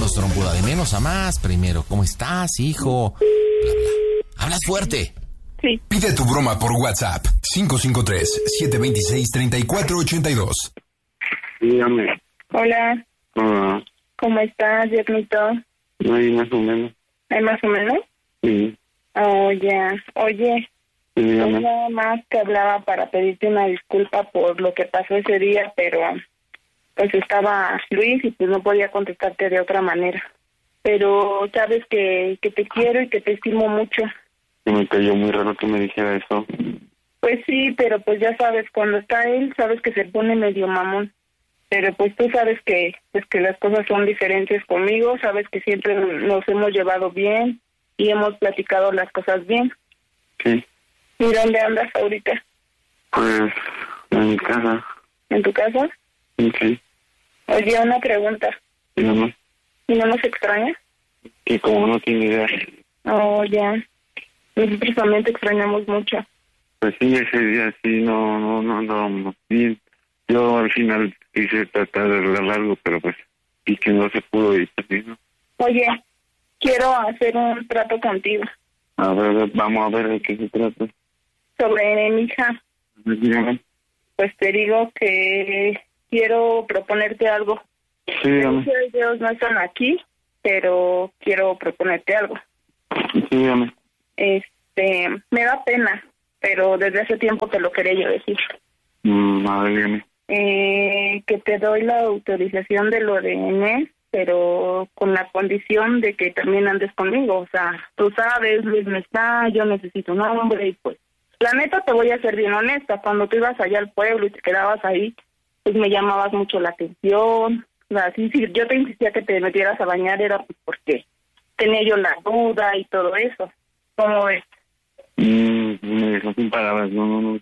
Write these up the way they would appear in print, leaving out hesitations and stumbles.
Carlos Trompuda, de menos a más. Primero, ¿cómo estás, hijo? Bla, bla. ¿Hablas fuerte? Sí. Pide tu broma por WhatsApp. 553-726-3482. Dígame. Hola. Ah, ¿Cómo estás, Diosmito? ahí más o menos. ¿Hay más o menos? Sí. Oh, ya. Oye, Sí, pues dígame. nada más te hablaba para pedirte una disculpa por lo que pasó ese día, pero pues estaba Luis y pues no podía contestarte de otra manera. Pero sabes que te quiero y que te estimo mucho. Y me cayó muy raro que me dijera eso. Pues sí, pero pues ya sabes, cuando está él, sabes que se pone medio mamón. Pero pues tú sabes que pues que las cosas son diferentes conmigo, sabes que siempre nos hemos llevado bien y hemos platicado las cosas bien. Sí. ¿Y dónde andas ahorita? Pues, en mi casa. ¿En tu casa? Sí. Oye, una pregunta. Dígame. ¿Y no nos extrañas? Y como no tiene idea. Oh, ya. Nosotros también te extrañamos mucho. Pues sí, ese día sí, no, bien. Yo al final quise tratar de arreglar algo, pero pues, y que no se pudo y pues sí, ¿no? Oye, quiero hacer un trato contigo A ver, vamos a ver de qué se trata. sobre mi hija. Dígame. Pues te digo que quiero proponerte algo. Sí, dígame. Muchos de ellos no están aquí, pero quiero proponerte algo. Sí, dígame. Me da pena, pero desde hace tiempo te lo quería yo decir. A ver, dígame. Que te doy la autorización de lo de Inés, pero con la condición de que también andes conmigo. O sea, tú sabes, Luis no está, yo necesito un hombre y pues... La neta te voy a ser bien honesta, cuando tú ibas allá al pueblo y te quedabas ahí, pues me llamabas mucho la atención. O sea, sí, yo te insistía que te metieras a bañar, era pues porque tenía yo la duda y todo eso. ¿Cómo ves? Me dejó sin palabras, no.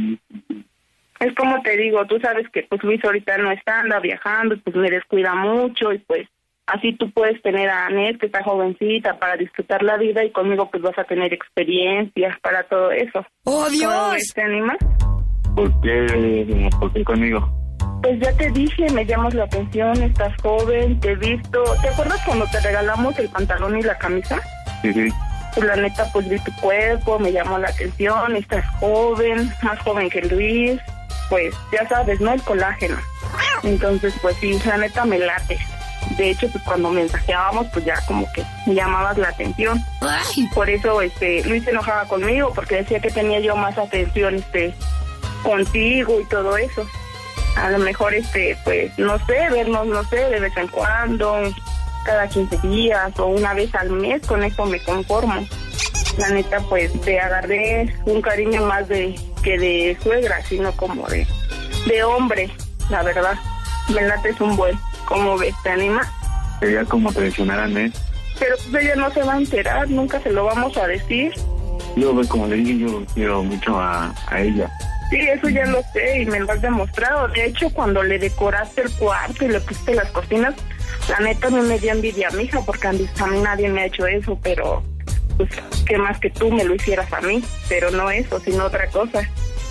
Es como te digo, tú sabes que pues Luis ahorita no está, anda viajando, pues me descuida mucho y pues así tú puedes tener a Anet, que está jovencita, para disfrutar la vida y conmigo pues vas a tener experiencias para todo eso. ¡Oh, Dios! ¿Cómo ves? ¿Te animas? ¿Por qué conmigo? Pues ya te dije, me llamas la atención, estás joven, te he visto. ¿Te acuerdas cuando te regalamos el pantalón y la camisa? Sí. Pues la neta, pues vi tu cuerpo, me llamó la atención, estás joven, más joven que Luis. Pues ya sabes, ¿no? El colágeno. Entonces, pues sí, la neta me late. De hecho, pues cuando mensajeábamos, pues ya como que me llamabas la atención. Ay. Por eso Luis se enojaba conmigo, porque decía que tenía yo más atención contigo y todo eso. A lo mejor pues no sé, vernos, no sé, de vez en cuando, cada 15 días o una vez al mes, con eso me conformo. La neta, pues te agarré un cariño más que de suegra, sino como de hombre, la verdad. Me lates un buen. ¿Cómo ves? ¿Te anima? Sería como traicionar a Ned. Pero pues ella no se va a enterar, nunca se lo vamos a decir. Yo, pues, como le dije, yo quiero mucho a ella. Sí, eso ya lo sé y me lo has demostrado. De hecho, cuando le decoraste el cuarto y le pusiste las cortinas, la neta no me dio envidia a mi hija, porque a mí nadie me ha hecho eso, pero pues qué más que tú me lo hicieras a mí, pero no eso, sino otra cosa.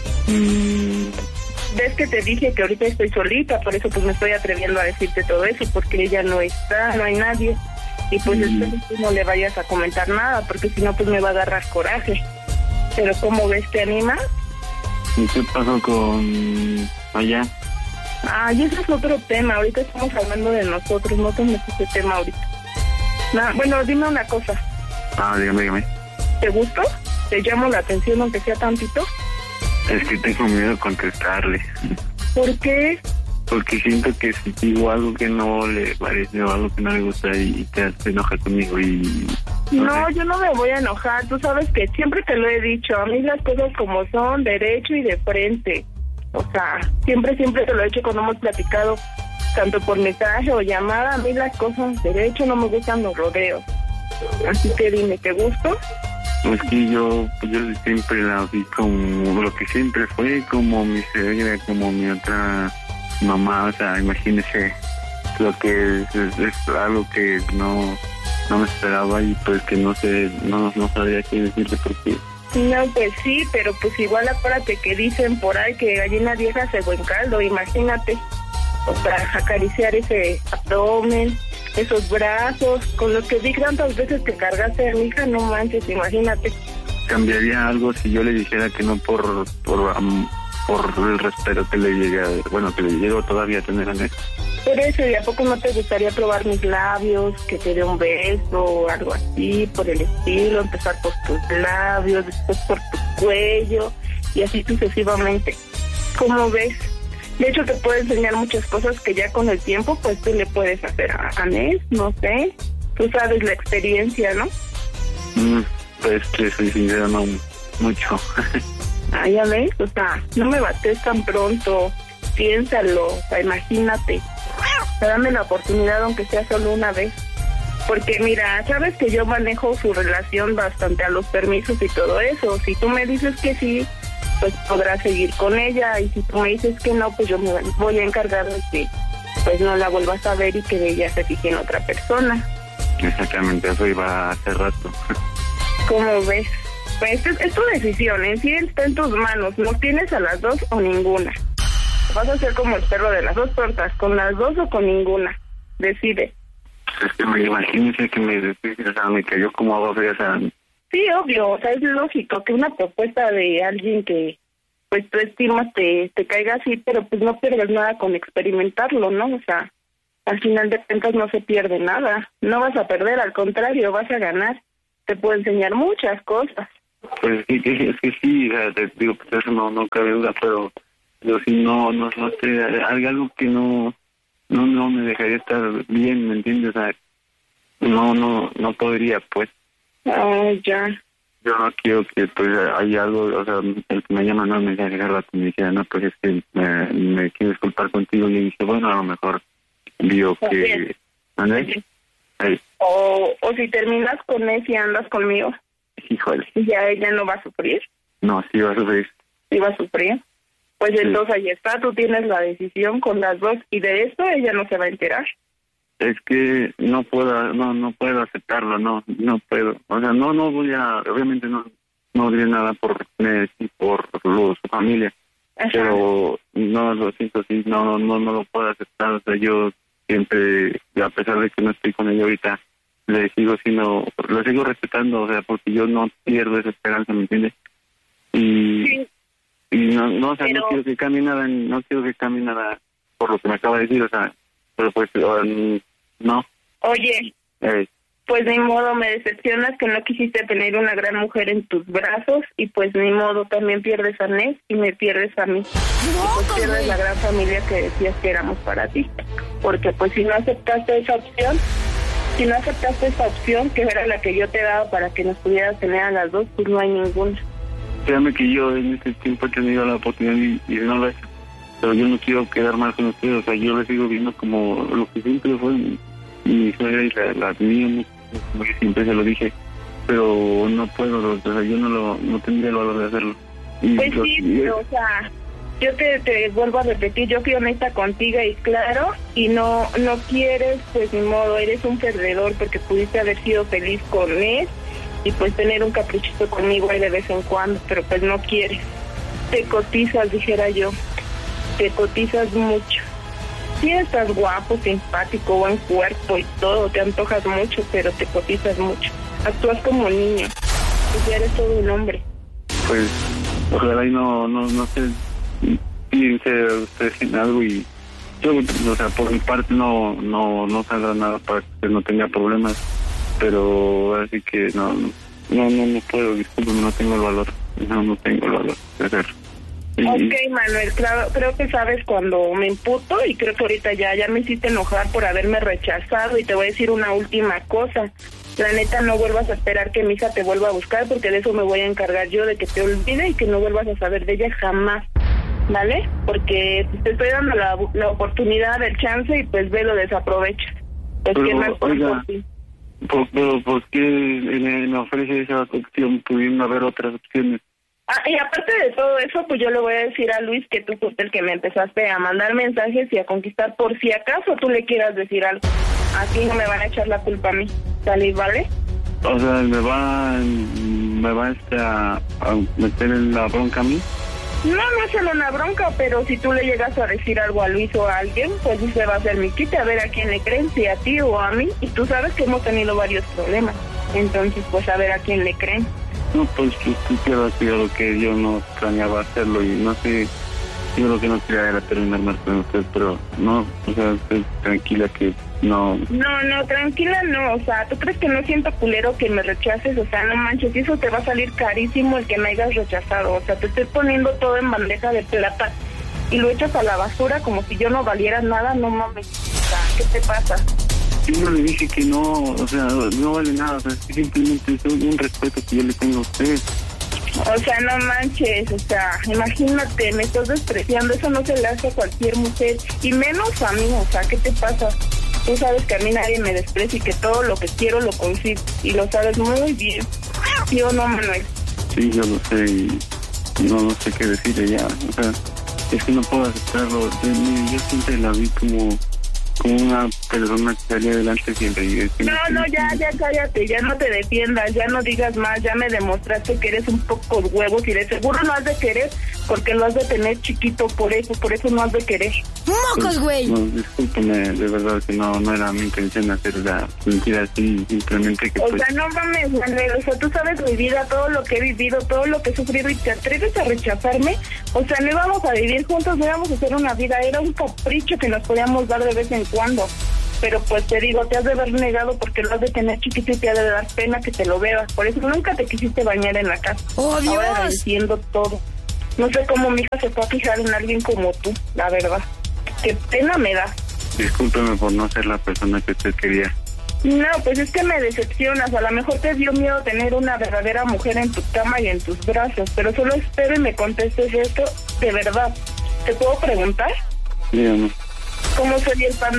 Ves que te dije que ahorita estoy solita, por eso pues me estoy atreviendo a decirte todo eso, porque ella no está, no hay nadie. Y pues espero que no le vayas a comentar nada, porque si no pues me va a agarrar coraje. Pero ¿cómo ves? ¿Te animas? ¿Y qué pasó con allá? Y ese es otro tema, ahorita estamos hablando de nosotros, no tenemos ese tema ahorita. Bueno, dime una cosa. Dígame. ¿Te gustó? ¿Te llamo la atención aunque sea tantito? Es que tengo miedo de contestarle. ¿Por qué? Porque siento que si digo algo que no le parece o algo que no le gusta y te enoja conmigo y... No, yo no me voy a enojar. Tú sabes que siempre te lo he dicho. A mí las cosas como son, derecho y de frente. O sea, siempre te lo he dicho cuando hemos platicado, tanto por mensaje o llamada. A mí las cosas derecho, no me gustan los rodeos. Así que dime, ¿te gustó? Es que yo siempre la vi como lo que siempre fue, como mi suegra, como mi otra mamá. O sea, imagínese lo que es algo que no me esperaba y pues que no sabía qué decirle porque... No, pues sí, pero pues igual acuérdate que dicen por ahí que gallina vieja se buen caldo, imagínate. O sea, acariciar ese abdomen, esos brazos, con los que vi tantas veces que cargaste a mi hija, no manches, imagínate. Cambiaría algo si yo le dijera que no por el respeto que le llegue, que le llego todavía a tener a él. Por eso, ¿y a poco no te gustaría probar mis labios, que te dé un beso o algo así, por el estilo, empezar por tus labios, después por tu cuello, y así sucesivamente? ¿Cómo ves? De hecho, te puedo enseñar muchas cosas que ya con el tiempo, pues tú le puedes hacer a Anés, no sé. Tú sabes la experiencia, ¿no? Pues que soy sincero, no mucho. Ya ves, o sea, no me bates tan pronto, piénsalo, o sea, imagínate. Dame la oportunidad, aunque sea solo una vez. Porque mira, sabes que yo manejo su relación bastante a los permisos y todo eso. Si tú me dices que sí, pues podrás seguir con ella, y si tú me dices que no, pues yo me voy a encargar de que pues no la vuelvas a ver y que ella se fije en otra persona. Exactamente, eso iba hace rato. ¿Cómo ves? Pues es tu decisión, en sí está en tus manos, no tienes a las dos o ninguna. Vas a ser como el perro de las dos tortas, con las dos o con ninguna, decide. Es que imagínese que me cayó como agua fría, o sea... Sí, obvio, o sea, es lógico que una propuesta de alguien que pues tú estimas te caiga así, pero pues no pierdes nada con experimentarlo, ¿no? O sea, al final de cuentas no se pierde nada, no vas a perder, al contrario, vas a ganar. Te puedo enseñar muchas cosas. Pues es que sí, o sea, te digo, pues eso no cabe duda, pero si no sé, hay algo que no me dejaría estar bien, ¿me entiendes? O sea, no podría, pues. Ya. Yo no quiero que, pues, hay algo, o sea, el que me llama no me deja rato, me decía, no, pues es que me quiero disculpar contigo, y dije, bueno, a lo mejor vio que... ¿Andrés? O si terminas con él y andas conmigo. Híjole. ¿Ya ella no va a sufrir? No, sí va a sufrir. ¿Sí va a sufrir? Pues sí. Entonces ahí está, tú tienes la decisión con las dos, y de esto ella no se va a enterar. Es que no puedo aceptarlo, no puedo. O sea, no voy a, obviamente no diré nada por Nes y por su familia. Ajá. Pero no, lo siento, sí, no lo puedo aceptar. O sea, yo siempre, a pesar de que no estoy con ella ahorita, lo sigo respetando, o sea, porque yo no pierdo esa esperanza, ¿me entiendes? Y no, o sea, pero... no quiero que cambie nada por lo que me acaba de decir, o sea, pero pues no. Oye, pues ni modo, me decepcionas que no quisiste tener una gran mujer en tus brazos, y pues ni modo, también pierdes a Nes y me pierdes a mí. Y pues pierdes la gran familia que decías que éramos para ti. Porque pues si no aceptaste esa opción, que era la que yo te daba para que nos pudieras tener a las dos, pues no hay ninguna. Créame que yo en este tiempo he tenido la oportunidad y no lo he hecho. Pero yo no quiero quedar mal con ustedes, o sea, yo les sigo viendo como lo que siempre fue mi suegra y la mía, como que siempre se lo dije, pero no puedo, o sea, yo no tendría el valor de hacerlo. Pues sí, pero, o sea, yo te vuelvo a repetir, yo fui honesta contigo y claro, y no quieres, pues ni modo, eres un perdedor, porque pudiste haber sido feliz con él y pues tener un caprichito conmigo ahí de vez en cuando, pero pues no quieres. Te cotizas, dijera yo, te cotizas mucho. Sí estás guapo, simpático, buen cuerpo y todo, te antojas mucho, pero te cotizas mucho. Actúas como niño, pues ya eres todo un hombre. Pues ojalá y no sé, piense ustedes en algo, y yo, o sea, por mi parte no saldrá nada para que usted no tenga problemas, pero así que no puedo, discúlpeme, no tengo el valor, no tengo el valor de hacerlo. Ok, Manuel, claro, creo que sabes cuando me emputo, y creo que ahorita ya me hiciste enojar por haberme rechazado, y te voy a decir una última cosa. La neta, no vuelvas a esperar que mi hija te vuelva a buscar, porque de eso me voy a encargar yo, de que te olvide y que no vuelvas a saber de ella jamás, ¿vale? Porque te estoy dando la oportunidad, el chance, y pues lo desaprovechas. Pues pero, que más por ti. Pero ¿por qué me ofrece esa opción, pudiendo haber otras opciones? Y aparte de todo eso, pues yo le voy a decir a Luis que tú fuiste el que me empezaste a mandar mensajes y a conquistar, por si acaso tú le quieras decir algo. Así no me van a echar la culpa a mí. ¿Salí, vale? O sea, me va a meter en la bronca a mí. No es solo una bronca, pero si tú le llegas a decir algo a Luis o a alguien, pues se va a hacer mi quite, a ver a quién le creen, si a ti o a mí. Y tú sabes que hemos tenido varios problemas. Entonces, pues a ver a quién le creen. No, pues yo lo que yo no planeaba hacerlo y no sé, yo lo que no quería era terminar mal con usted, pero no, o sea, estoy tranquila que no. No, tranquila no, o sea, ¿tú crees que no siento culero que me rechaces? O sea, no manches, eso te va a salir carísimo el que me hayas rechazado, o sea, te estoy poniendo todo en bandeja de plata y lo echas a la basura como si yo no valiera nada, no mames, o sea, ¿qué te pasa? Yo no le dije que no, o sea, no vale nada, o sea, simplemente es un respeto que yo le tengo a usted. O sea, no manches, o sea, imagínate, me estás despreciando, eso no se le hace a cualquier mujer, y menos a mí, o sea, ¿qué te pasa? Tú sabes que a mí nadie me desprecia y que todo lo que quiero lo consigo, y lo sabes muy bien, ¿sí o no, Manuel? Sí, yo lo sé, y no sé qué decirle ya, o sea, es que no puedo aceptarlo, yo siempre la vi como una persona que salía adelante siempre. No, ya cállate, ya no te defiendas, ya no digas más, ya me demostraste que eres un poco huevos y de seguro no has de querer porque lo has de tener chiquito, por eso no has de querer. ¡Mocos, güey! No, discúlpeme, de verdad que no era mi intención hacer la mentira así, simplemente que O sea, no mames, Manuel, o sea, tú sabes mi vida, todo lo que he vivido, todo lo que he sufrido y te atreves a rechazarme, o sea, no íbamos a vivir juntos, no íbamos a hacer una vida, era un capricho que nos podíamos dar de vez en cuando, pero pues te digo, te has de haber negado porque lo has de tener chiquito y te ha de dar pena que te lo veas, por eso nunca te quisiste bañar en la casa. ¡Oh, Dios! Ahora entiendo todo. No sé cómo mi hija se fue a fijar en alguien como tú, la verdad. Qué pena me da. Discúlpeme por no ser la persona que usted quería. No, pues es que me decepcionas. A lo mejor te dio miedo tener una verdadera mujer en tu cama y en tus brazos, pero solo espero y me contestes esto de verdad. ¿Te puedo preguntar? Dígame. ¿Cómo sería el pan